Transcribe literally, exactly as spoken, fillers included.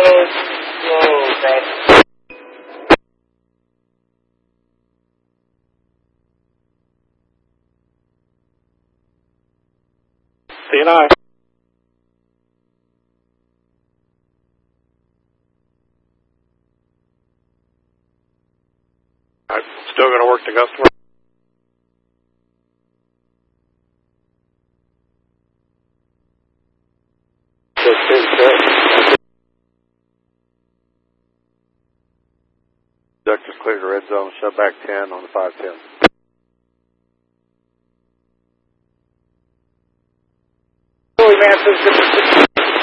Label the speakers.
Speaker 1: slow, okay.
Speaker 2: C and I. I'm still going to work the customer. Conductor's cleared the red zone, shut back ten on the five ten.
Speaker 1: Holy man,